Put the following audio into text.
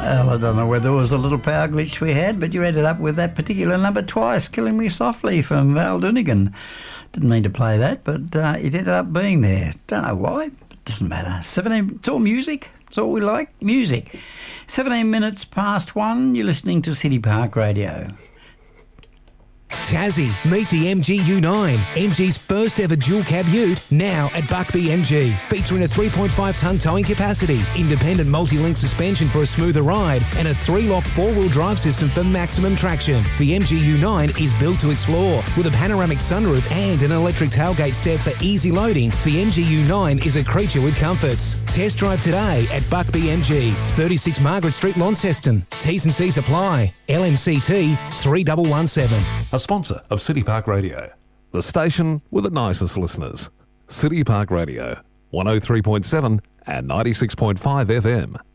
Well, I don't know whether it was a little power glitch we had, but you ended up with that particular number twice, Killing Me Softly from Val Doonigan. Didn't mean to play that, but it ended up being there. Don't know why. It doesn't matter. 17. It's all music. It's all we like. Music. 17 minutes past 1. You're listening to City Park Radio. Tassie, meet the MG U9, MG's first ever dual cab ute, now at Buckby MG, featuring a 3.5 tonne towing capacity, independent multi-link suspension for a smoother ride, and a 3-lock 4-wheel drive system for maximum traction. The MG U9 is built to explore, with a panoramic sunroof and an electric tailgate step for easy loading. The MG U9 is a creature with comforts. Test drive today at Buckby MG, 36 Margaret Street, Launceston. T's and C's apply. LMCT 3117. A sponsor of City Park Radio, the station with the nicest listeners. City Park Radio, 103.7 and 96.5 FM.